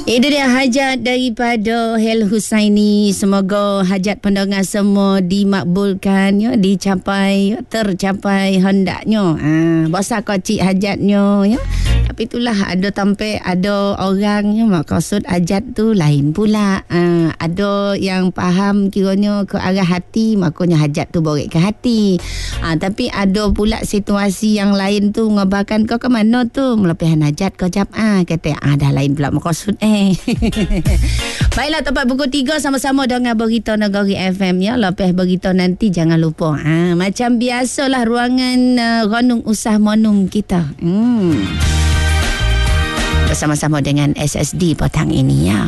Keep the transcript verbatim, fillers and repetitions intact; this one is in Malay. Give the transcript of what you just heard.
Itu dia hajat daripada Hel Husaini. Semoga hajat pendengar semua dimakbulkan, ya, dicapai, tercapai hendaknya. Ha, besar kecil hajatnya, ya. Tapi itulah ada tampai ada orang yang maksud hajat tu lain pula. Ha, ada yang faham kiranya ke arah hati, makanya hajat tu borek ke hati. Ha, tapi ada pula situasi yang lain tu ngabarkan kau ke mana tu melebihan hajat kau jap ah kata ah dah lain pula maksud eh. Baiklah, tempat pukul tiga sama-sama dengan Berita Negeri F M, ya. Lepas berita nanti jangan lupa ha, macam biasalah ruangan uh, Renung Usah Monung kita hmm. bersama-sama dengan S S D petang ini, ya.